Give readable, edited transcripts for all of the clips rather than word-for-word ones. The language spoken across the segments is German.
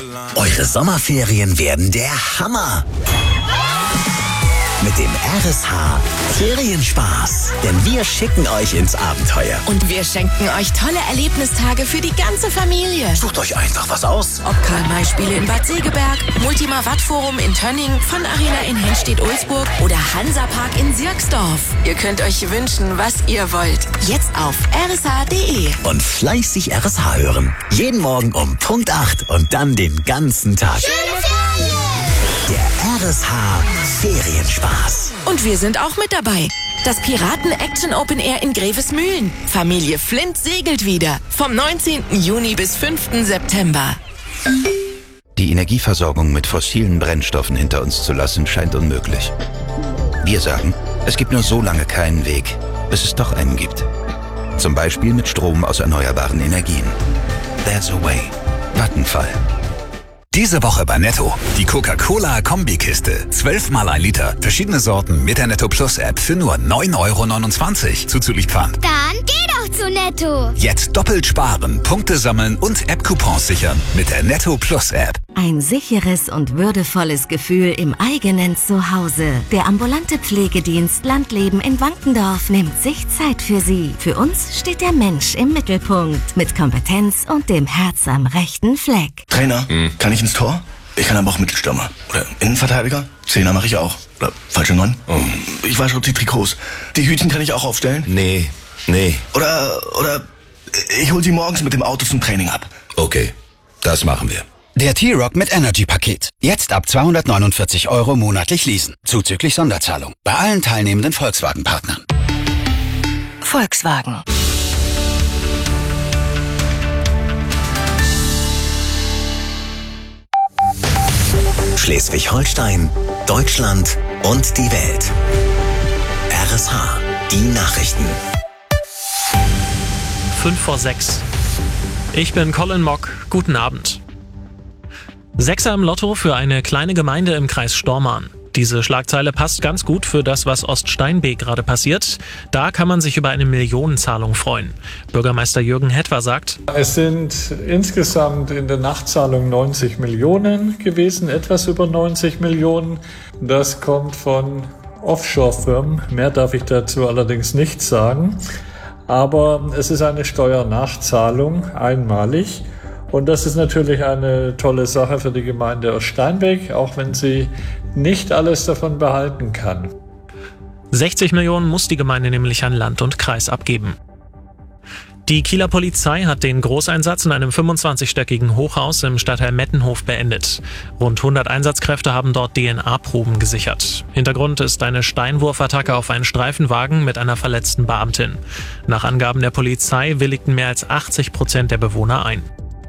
Eure Sommerferien werden der Hammer. Mit dem RSH Ferienspaß. Denn wir schicken euch ins Abenteuer. Und wir schenken euch tolle Erlebnistage für die ganze Familie. Sucht euch einfach was aus. Ob Karl-May-Spiele in Bad Segeberg, Multima-Watt-Forum in Tönning, Fun Arena in Henstedt-Ulzburg oder Hansapark in Sierksdorf. Ihr könnt euch wünschen, was ihr wollt. Jetzt auf rsh.de. Und fleißig RSH hören. Jeden Morgen um Punkt 8 und dann den ganzen Tag. Schöne Ferien! Der RSH Ferienspaß. Und wir sind auch mit dabei. Das Piraten-Action Open Air in Grevesmühlen. Familie Flint segelt wieder. Vom 19. Juni bis 5. September. Die Energieversorgung mit fossilen Brennstoffen hinter uns zu lassen, scheint unmöglich. Wir sagen, es gibt nur so lange keinen Weg, bis es doch einen gibt. Zum Beispiel mit Strom aus erneuerbaren Energien. There's a way. Vattenfall. Diese Woche bei Netto. Die Coca-Cola-Kombikiste. 12 mal 1 Liter. Verschiedene Sorten mit der Netto Plus App für nur 9,29 € zuzüglich Pfand. Dann geh doch zu Netto. Jetzt doppelt sparen, Punkte sammeln und App-Coupons sichern mit der Netto Plus App. Ein sicheres und würdevolles Gefühl im eigenen Zuhause. Der ambulante Pflegedienst Landleben in Wankendorf nimmt sich Zeit für Sie. Für uns steht der Mensch im Mittelpunkt. Mit Kompetenz und dem Herz am rechten Fleck. Trainer, kann ich ins Tor? Ich kann aber auch Mittelstürmer. Oder Innenverteidiger? Zehner mache ich auch. Oder falsche 9? Ich wasche auch die Trikots. Die Hütchen kann ich auch aufstellen? Nee. Oder ich hol sie morgens mit dem Auto zum Training ab. Okay, das machen wir. Der T-Rock mit Energy-Paket. Jetzt ab 249 € monatlich leasen. Zuzüglich Sonderzahlung. Bei allen teilnehmenden Volkswagen-Partnern. Volkswagen. Schleswig-Holstein, Deutschland und die Welt. RSH, die Nachrichten. 5:06. Ich bin Colin Mock. Guten Abend. Sechser im Lotto für eine kleine Gemeinde im Kreis Stormarn. Diese Schlagzeile passt ganz gut für das, was Oststeinbeek gerade passiert. Da kann man sich über eine Millionenzahlung freuen. Bürgermeister Jürgen Hetwer sagt: Es sind insgesamt in der Nachtzahlung 90 Millionen gewesen, etwas über 90 Millionen. Das kommt von Offshore-Firmen. Mehr darf ich dazu allerdings nicht sagen. Aber es ist eine Steuernachzahlung, einmalig. Und das ist natürlich eine tolle Sache für die Gemeinde Oststeinbeek, auch wenn sie nicht alles davon behalten kann. 60 Millionen muss die Gemeinde nämlich an Land und Kreis abgeben. Die Kieler Polizei hat den Großeinsatz in einem 25-stöckigen Hochhaus im Stadtteil Mettenhof beendet. Rund 100 Einsatzkräfte haben dort DNA-Proben gesichert. Hintergrund ist eine Steinwurfattacke auf einen Streifenwagen mit einer verletzten Beamtin. Nach Angaben der Polizei willigten mehr als 80% der Bewohner ein.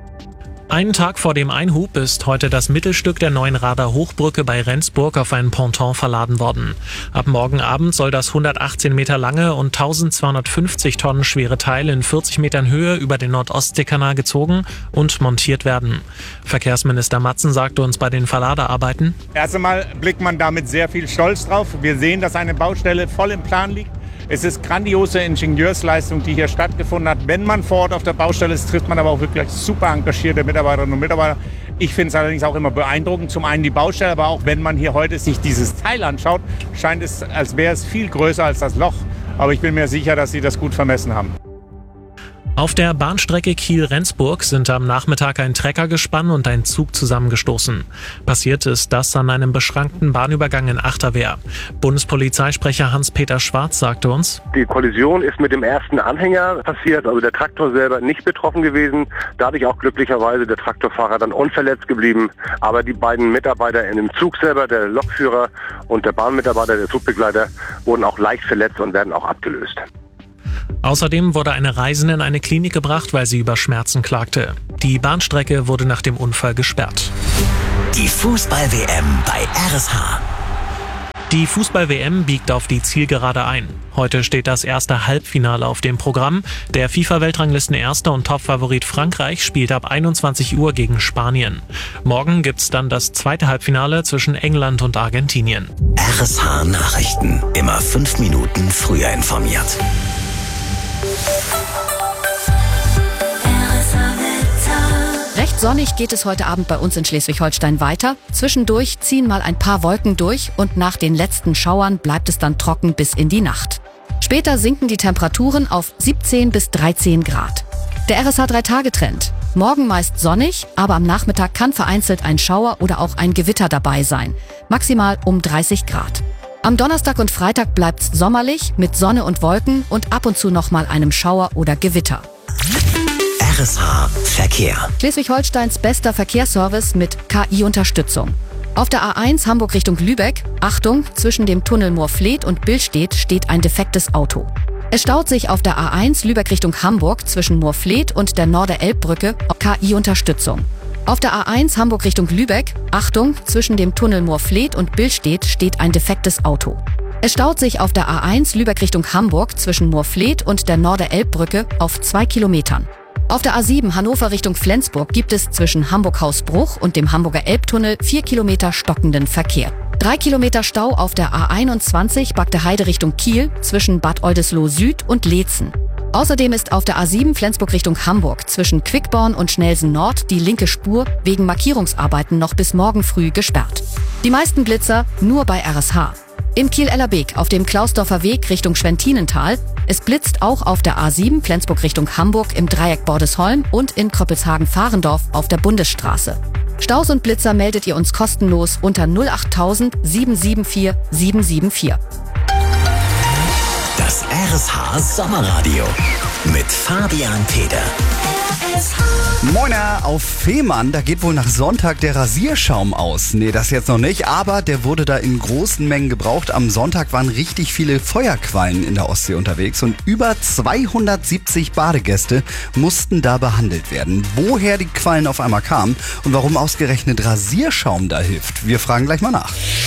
Einen Tag vor dem Einhub ist heute das Mittelstück der neuen Rader Hochbrücke bei Rendsburg auf einen Ponton verladen worden. Ab morgen Abend soll das 118 Meter lange und 1250 Tonnen schwere Teil in 40 Metern Höhe über den Nord-Ostsee-Kanal gezogen und montiert werden. Verkehrsminister Matzen sagte uns bei den Verladearbeiten: Erst einmal blickt man da mit sehr viel Stolz drauf. Wir sehen, dass eine Baustelle voll im Plan liegt. Es ist grandiose Ingenieursleistung, die hier stattgefunden hat. Wenn man vor Ort auf der Baustelle ist, trifft man aber auch wirklich super engagierte Mitarbeiterinnen und Mitarbeiter. Ich finde es allerdings auch immer beeindruckend. Zum einen die Baustelle, aber auch wenn man hier heute sich dieses Teil anschaut, scheint es, als wäre es viel größer als das Loch. Aber ich bin mir sicher, dass sie das gut vermessen haben. Auf der Bahnstrecke Kiel-Rendsburg sind am Nachmittag ein Treckergespann und ein Zug zusammengestoßen. Passiert ist das an einem beschrankten Bahnübergang in Achterwehr. Bundespolizeisprecher Hans-Peter Schwarz sagte uns: Die Kollision ist mit dem ersten Anhänger passiert, also der Traktor selber nicht betroffen gewesen. Dadurch auch glücklicherweise der Traktorfahrer dann unverletzt geblieben. Aber die beiden Mitarbeiter in dem Zug selber, der Lokführer und der Bahnmitarbeiter, der Zugbegleiter, wurden auch leicht verletzt und werden auch abgelöst. Außerdem wurde eine Reisende in eine Klinik gebracht, weil sie über Schmerzen klagte. Die Bahnstrecke wurde nach dem Unfall gesperrt. Die Fußball-WM bei RSH. Die Fußball-WM biegt auf die Zielgerade ein. Heute steht das erste Halbfinale auf dem Programm. Der FIFA-Weltranglisten-Erster und Topfavorit Frankreich spielt ab 21 Uhr gegen Spanien. Morgen gibt's dann das zweite Halbfinale zwischen England und Argentinien. RSH Nachrichten. Immer 5 Minuten früher informiert. sonnig geht es heute Abend bei uns in Schleswig-Holstein weiter. Zwischendurch ziehen mal ein paar Wolken durch und nach den letzten Schauern bleibt es dann trocken bis in die Nacht. Später sinken die Temperaturen auf 17 bis 13 Grad. Der RSH 3-Tage-Trend. Morgen meist sonnig, aber am Nachmittag kann vereinzelt ein Schauer oder auch ein Gewitter dabei sein. Maximal um 30 Grad. Am Donnerstag und Freitag bleibt's sommerlich mit Sonne und Wolken und ab und zu nochmal einem Schauer oder Gewitter. RSH Verkehr. Schleswig-Holsteins bester Verkehrsservice mit KI-Unterstützung. Auf der A1 Hamburg Richtung Lübeck, Achtung, zwischen dem Tunnel Moorfleet und Billstedt steht ein defektes Auto. Es staut sich auf der A1 Lübeck Richtung Hamburg zwischen Moorfleet und der Norder-Elb-Brücke, KI-Unterstützung. Auf der A1 Hamburg Richtung Lübeck, Achtung, zwischen dem Tunnel Moorfleet und Billstedt steht ein defektes Auto. Es staut sich auf der A1 Lübeck Richtung Hamburg zwischen Moorfleet und der Norder-Elb-Brücke auf 2 Kilometern. Auf der A7 Hannover Richtung Flensburg gibt es zwischen Hamburg-Hausbruch und dem Hamburger Elbtunnel 4 Kilometer stockenden Verkehr. 3 Kilometer Stau auf der A21 Bagde Heide Richtung Kiel zwischen Bad Oldesloe Süd und Leetzen. Außerdem ist auf der A7 Flensburg Richtung Hamburg zwischen Quickborn und Schnelsen Nord die linke Spur wegen Markierungsarbeiten noch bis morgen früh gesperrt. Die meisten Blitzer nur bei RSH. In Kiel-Ellerbeek auf dem Klausdorfer Weg Richtung Schwentinental. Es blitzt auch auf der A7 Flensburg Richtung Hamburg im Dreieck Bordesholm und in Kröppelshagen-Fahrendorf auf der Bundesstraße. Staus und Blitzer meldet ihr uns kostenlos unter 08000 774 774. Das RSH Sommerradio mit Fabian Feder. Moiner, auf Fehmarn, da geht wohl nach Sonntag der Rasierschaum aus. Nee, das jetzt noch nicht, aber der wurde da in großen Mengen gebraucht. Am Sonntag waren richtig viele Feuerquallen in der Ostsee unterwegs und über 270 Badegäste mussten da behandelt werden. Woher die Quallen auf einmal kamen und warum ausgerechnet Rasierschaum da hilft, wir fragen gleich mal nach.